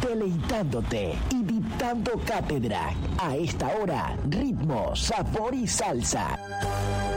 deleitándote y dictando cátedra. A esta hora, ritmo, sabor y salsa.